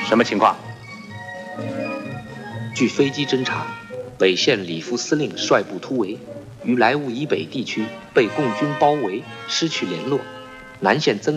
什么情况？ 据飞机侦查，北线李副司令率部突围，于莱芜以北地区被共军包围，失去联络。南线增